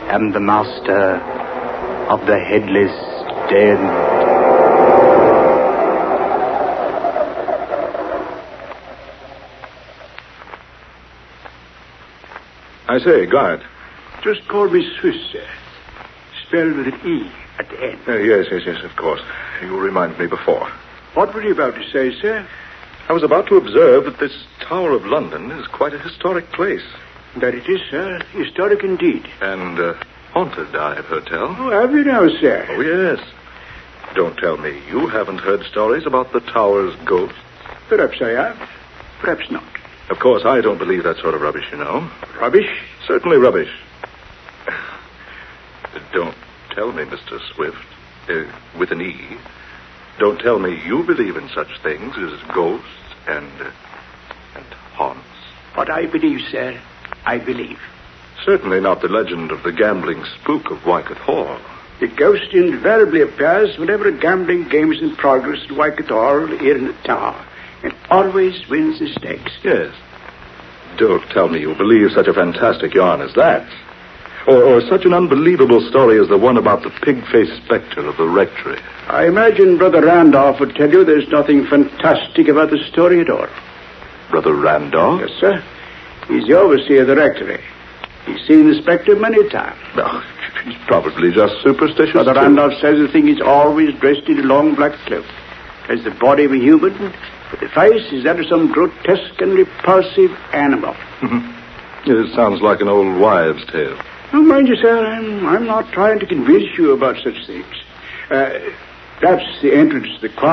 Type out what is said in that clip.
am the master of the Headless Den. I say, guard. Just call me Swiss, sir. Spelled with an E at the end. Yes, of course. You reminded me before. What were you about to say, sir? I was about to observe that this Tower of London is quite a historic place. That it is, sir. Historic indeed. And haunted, I have heard tell. Oh, have you now, sir? Oh, yes. Don't tell me you haven't heard stories about the Tower's ghosts. Perhaps I have. Perhaps not. Of course, I don't believe that sort of rubbish, you know. Rubbish? Certainly rubbish. Don't tell me, Mr. Swift, with an E, don't tell me you believe in such things as ghosts and haunts. What I believe, sir, I believe. Certainly not the legend of the gambling spook of Wycott Hall. The ghost invariably appears whenever a gambling game is in progress at Wycott Hall here in the tower, and always wins the stakes. Yes. Don't tell me you believe such a fantastic yarn as that. Or such an unbelievable story as the one about the pig-faced spectre of the rectory. I imagine Brother Randolph would tell you there's nothing fantastic about the story at all. Brother Randolph? Yes, sir. He's the overseer of the rectory. He's seen the spectre many times. Well, he's probably just superstitious. Brother Randolph says the thing is always dressed in a long black cloak. Has the body of a human, but the face is that of some grotesque and repulsive animal. It sounds like an old wives' tale. Oh, mind you, sir, I'm not trying to convince you about such things. Perhaps the entrance to the choir